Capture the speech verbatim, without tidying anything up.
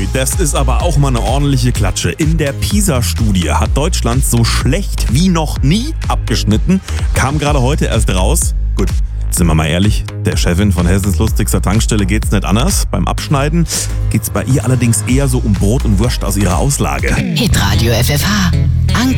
Ui, das ist aber auch mal eine ordentliche Klatsche. In der PISA-Studie hat Deutschland so schlecht wie noch nie abgeschnitten. Kam gerade heute erst raus. Gut, sind wir mal ehrlich, der Chefin von Hessens lustigster Tankstelle geht's nicht anders. Beim Abschneiden geht's bei ihr allerdings eher so um Brot und Wurst aus ihrer Auslage. Hitradio F F H.